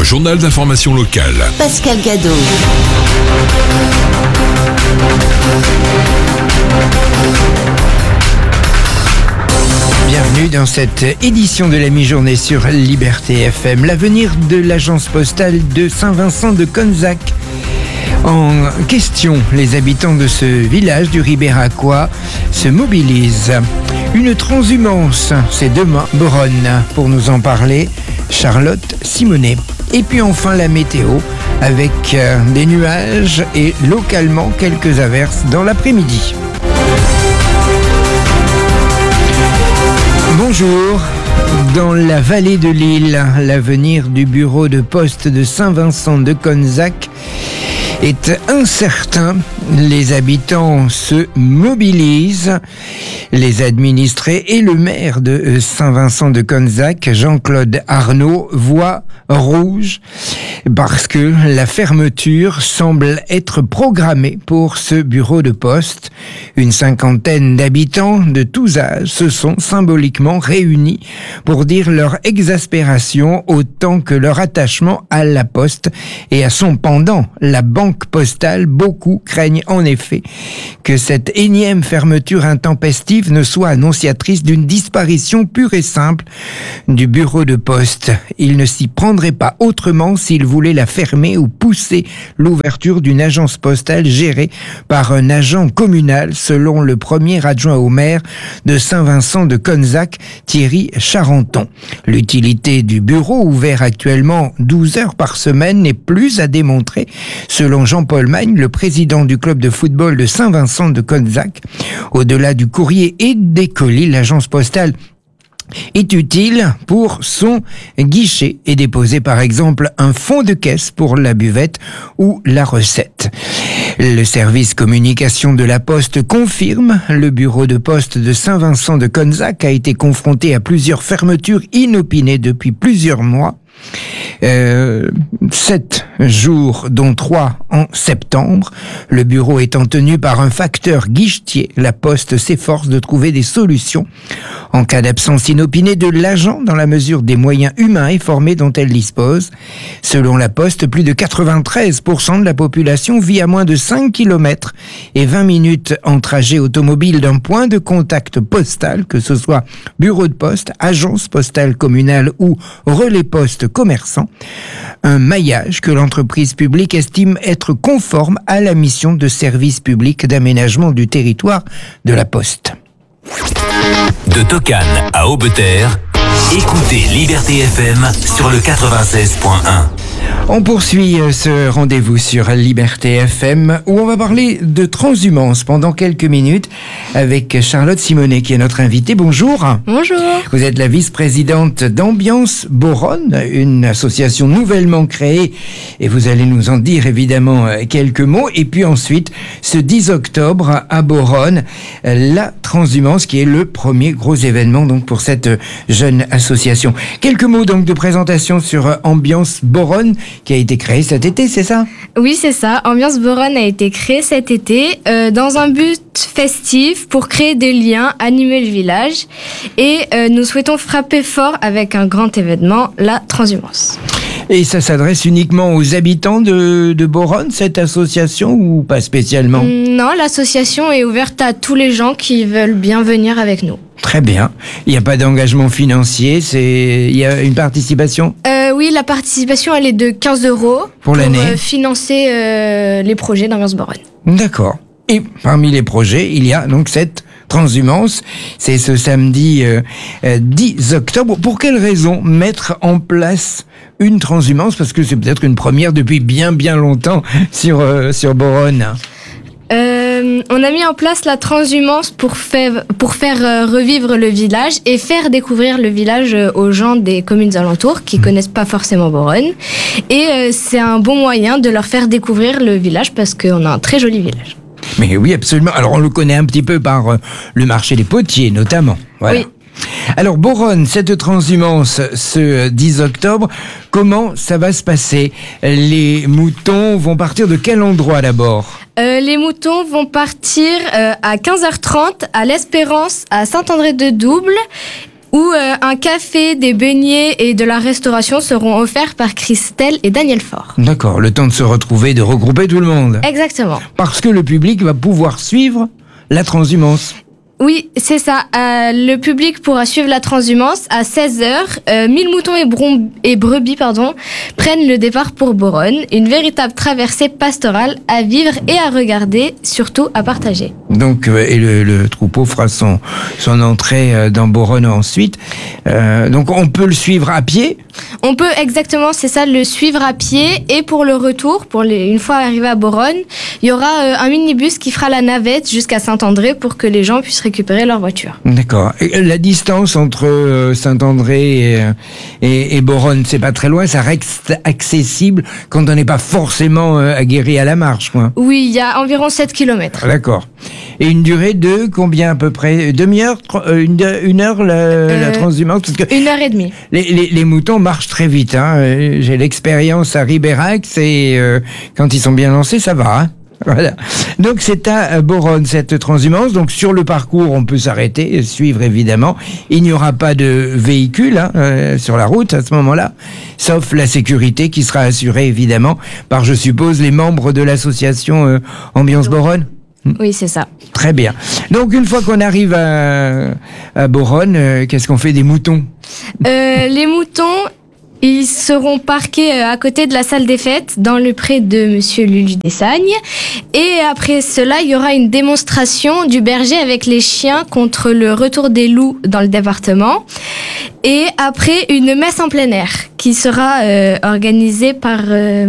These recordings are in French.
Votre journal d'information locale. Pascal Gadot. Bienvenue dans cette édition de la mi-journée sur Liberté FM. L'avenir de l'agence postale de Saint-Vincent de Conzac. En question, les habitants de ce village du Ribéracois se mobilisent. Une transhumance, c'est demain, Boronne. Pour nous en parler, Charlotte Simonet. Et puis enfin la météo, avec des nuages et localement quelques averses dans l'après-midi. Bonjour. Dans la vallée de l'Île, l'avenir du bureau de poste de Saint-Vincent de Conzac est incertain. Les habitants se mobilisent. Les administrés et le maire de Saint-Vincent de Conzac, Jean-Claude Arnaud, voient rouge parce que la fermeture semble être programmée pour ce bureau de poste. Une cinquantaine d'habitants de tous âges se sont symboliquement réunis pour dire leur exaspération autant que leur attachement à la poste et à son pendant, la banque postale. Beaucoup craignent en effet que cette énième fermeture intempestive ne soit annonciatrice d'une disparition pure et simple du bureau de poste. Ils ne s'y prendraient pas autrement s'ils voulaient la fermer ou pousser l'ouverture d'une agence postale gérée par un agent communal, selon le premier adjoint au maire de Saint-Vincent de Conzac, Thierry Charenton. L'utilité du bureau, ouvert actuellement 12 heures par semaine, n'est plus à démontrer, selon Jean-Paul Magne, le président du club de football de Saint-Vincent de Conzac. Au-delà du courrier et des colis, l'agence postale est utile pour son guichet et déposer par exemple un fond de caisse pour la buvette ou la recette. Le service communication de la Poste confirme, le bureau de poste de Saint-Vincent de Conzac a été confronté à plusieurs fermetures inopinées depuis plusieurs mois. 7 jours, dont 3 en septembre. Le bureau étant tenu par un facteur guichetier, la Poste s'efforce de trouver des solutions en cas d'absence inopinée de l'agent dans la mesure des moyens humains et formés dont elle dispose. Selon la Poste, plus de 93% de la population vit à moins de 5 km et 20 minutes en trajet automobile d'un point de contact postal, que ce soit bureau de poste, agence postale communale ou relais poste commerçant. Un maillage que l'entreprise publique estime être conforme à la mission de service public d'aménagement du territoire de la Poste. De Tocane à Aubeterre, écoutez Liberté FM sur le 96.1. On poursuit ce rendez-vous sur Liberté FM où on va parler de transhumance pendant quelques minutes avec Charlotte Simonet qui est notre invitée. Bonjour. Bonjour. Vous êtes la vice-présidente d'Ambiance Boronne, une association nouvellement créée et vous allez nous en dire évidemment quelques mots. Et puis ensuite, ce 10 octobre à Boronne, la transhumance qui est le premier gros événement donc pour cette jeune association. Quelques mots donc de présentation sur Ambiance Boronne qui a été créée cet été, c'est ça ? Oui, c'est ça. Ambiance Boronne a été créée cet été dans un but festif pour créer des liens, animer le village et nous souhaitons frapper fort avec un grand événement, la transhumance. Et ça s'adresse uniquement aux habitants de Boronne, cette association, ou pas spécialement ? Non, l'association est ouverte à tous les gens qui veulent bien venir avec nous. Très bien. Il n'y a pas d'engagement financier, il y a une participation ? Oui, la participation, elle est de 15 € pour l'année. Financer les projets d'Ambiance Boronne. D'accord. Et parmi les projets, il y a donc cette transhumance. C'est ce samedi 10 octobre. Pour quelle raison mettre en place une transhumance ? Parce que c'est peut-être une première depuis bien longtemps sur Boronne. On a mis en place la transhumance pour faire revivre le village et faire découvrir le village aux gens des communes alentours qui connaissent pas forcément Boronne. Et c'est un bon moyen de leur faire découvrir le village parce qu'on a un très joli village. Mais oui, absolument. Alors on le connaît un petit peu par le marché des potiers notamment. Voilà. Oui. Alors Boronne, cette transhumance ce 10 octobre, comment ça va se passer ? Les moutons vont partir de quel endroit d'abord ? Les moutons vont partir à 15h30 à l'Espérance, à Saint-André-de-Double où un café, des beignets et de la restauration seront offerts par Christelle et Daniel Faure. D'accord, le temps de se retrouver, de regrouper tout le monde. Exactement. Parce que le public va pouvoir suivre la transhumance. Oui, c'est ça. Le public pourra suivre la transhumance à 16h. 1000 moutons et brebis prennent le départ pour Boronne. Une véritable traversée pastorale à vivre et à regarder, surtout à partager. Donc, et le troupeau fera son entrée dans Boronne ensuite. Donc, on peut le suivre à pied. On peut exactement, c'est ça, le suivre à pied. Et pour le retour, une fois arrivé à Boronne, il y aura un minibus qui fera la navette jusqu'à Saint-André pour que les gens puissent récupérer leur voiture. D'accord. Et la distance entre Saint-André et Boronne, c'est pas très loin, ça reste accessible quand on n'est pas forcément aguerri à la marche, quoi. Oui, il y a environ 7 km. D'accord. Et une durée de combien à peu près? Demi-heure? Une heure la transhumance? Parce que 1h30. Les moutons marchent très vite, hein. J'ai l'expérience à Ribérac, et quand ils sont bien lancés, ça va, hein. Voilà. Donc c'est à Boronne cette transhumance. Donc sur le parcours, on peut s'arrêter et suivre évidemment. Il n'y aura pas de véhicule sur la route à ce moment-là, sauf la sécurité qui sera assurée évidemment par, je suppose, les membres de l'association Ambiance Boronne. Oui, c'est ça. Très bien. Donc une fois qu'on arrive à Boronne, qu'est-ce qu'on fait des moutons? Les moutons, ils seront parqués à côté de la salle des fêtes, dans le pré de Monsieur Lulu Dessagnes. Et après cela, il y aura une démonstration du berger avec les chiens contre le retour des loups dans le département. Et après, une messe en plein air qui sera organisée par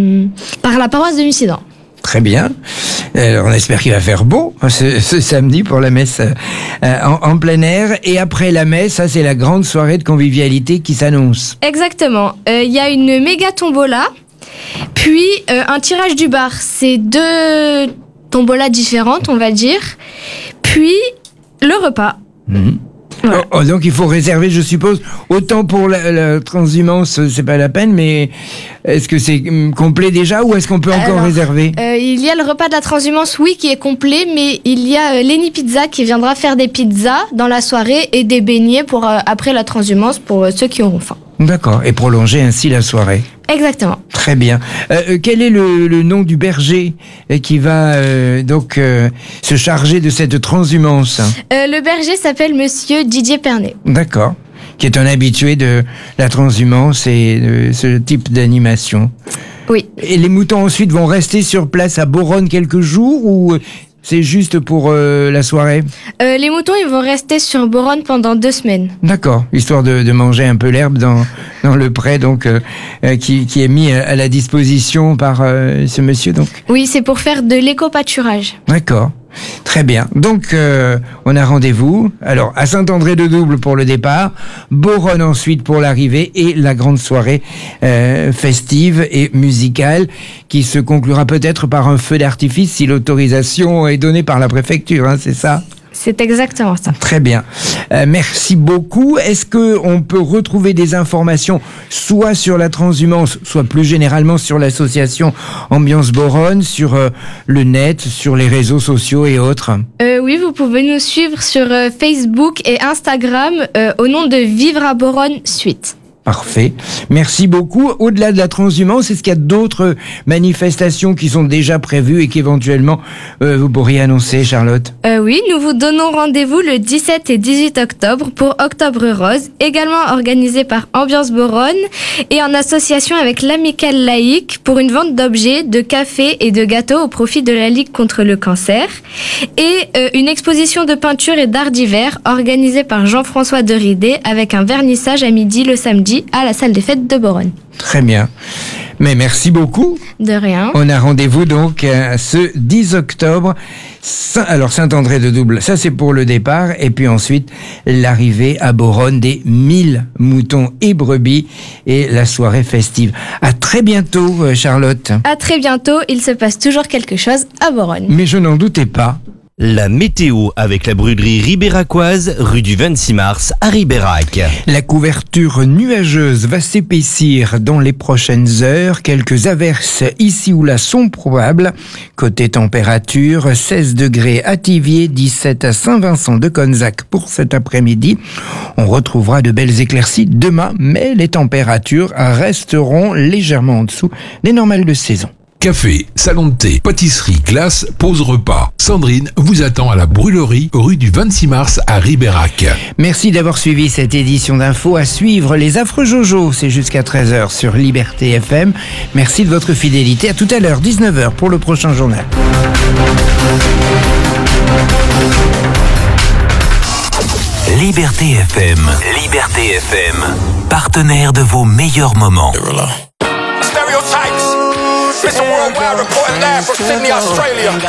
la paroisse de Mussidan. Très bien. Alors, on espère qu'il va faire beau ce samedi pour la messe en plein air. Et après la messe, ça c'est la grande soirée de convivialité qui s'annonce. Exactement. Il y a une méga tombola, puis un tirage du bar. C'est 2 tombolas différentes, on va dire. Puis le repas. Mmh. Voilà. Donc il faut réserver, je suppose, autant pour la transhumance, c'est pas la peine, mais est-ce que c'est complet déjà ou est-ce qu'on peut encore réserver? Il y a le repas de la transhumance, oui, qui est complet, mais il y a Lenny Pizza qui viendra faire des pizzas dans la soirée et des beignets pour après la transhumance pour ceux qui auront faim. D'accord, et prolonger ainsi la soirée. Exactement. Très bien. Quel est le nom du berger qui va se charger de cette transhumance? Le berger s'appelle Monsieur Didier Pernet. D'accord. Qui est un habitué de la transhumance et de ce type d'animation. Oui. Et les moutons ensuite vont rester sur place à Boronne quelques jours ou c'est juste pour la soirée? Les moutons, ils vont rester sur Boronne pendant 2 semaines. D'accord, histoire de manger un peu l'herbe dans le pré donc qui est mis à la disposition par ce monsieur donc. Oui, c'est pour faire de l'éco-pâturage. D'accord. Très bien. Donc, on a rendez-vous. Alors, à Saint-André-de-Double pour le départ, Boronne ensuite pour l'arrivée et la grande soirée festive et musicale qui se conclura peut-être par un feu d'artifice si l'autorisation est donnée par la préfecture, hein, c'est ça? C'est exactement ça. Très bien. Merci beaucoup. Est-ce qu'on peut retrouver des informations soit sur la transhumance, soit plus généralement sur l'association Ambiance Boronne, sur le net, sur les réseaux sociaux et autres? Oui, vous pouvez nous suivre sur Facebook et Instagram au nom de Vivre à Boronne Suite. Parfait. Merci beaucoup. Au-delà de la transhumance, est-ce qu'il y a d'autres manifestations qui sont déjà prévues et qu'éventuellement vous pourriez annoncer, Charlotte? Oui, nous vous donnons rendez-vous le 17 et 18 octobre pour Octobre Rose, également organisé par Ambiance Boronne et en association avec l'Amicale Laïque pour une vente d'objets, de café et de gâteaux au profit de la Ligue contre le cancer et une exposition de peinture et d'art divers organisée par Jean-François Deridé avec un vernissage à midi le samedi à la salle des fêtes de Boronne. Très bien. Mais merci beaucoup. De rien. On a rendez-vous donc ce 10 octobre. Alors Saint-André-de-Double, ça c'est pour le départ. Et puis ensuite, l'arrivée à Boronne des 1000 moutons et brebis et la soirée festive. À très bientôt, Charlotte. À très bientôt. Il se passe toujours quelque chose à Boronne. Mais je n'en doutais pas. La météo avec la brûlerie ribéracoise, rue du 26 mars à Ribérac. La couverture nuageuse va s'épaissir dans les prochaines heures. Quelques averses ici ou là sont probables. Côté température, 16 degrés à Thiviers, 17 à Saint-Vincent de Conzac pour cet après-midi. On retrouvera de belles éclaircies demain, mais les températures resteront légèrement en dessous des normales de saison. Café, salon de thé, pâtisserie, glace, pause repas. Sandrine vous attend à la brûlerie, rue du 26 mars à Ribérac. Merci d'avoir suivi cette édition d'info. À suivre les Affreux Jojo, c'est jusqu'à 13h sur Liberté FM. Merci de votre fidélité. À tout à l'heure, 19h pour le prochain journal. Liberté FM. Liberté FM. Partenaire de vos meilleurs moments. Stereotypes. It's a worldwide reporting live from Sydney, Australia.